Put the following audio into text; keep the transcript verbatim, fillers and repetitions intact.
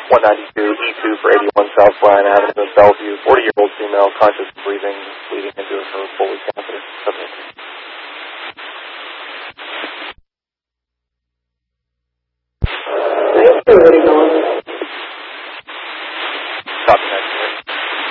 one ninety-two E two for eighty-one South Bryan Avenue in Bellevue. forty-year-old female, conscious of breathing, bleeding into her Foley catheter. Subject. Thank you.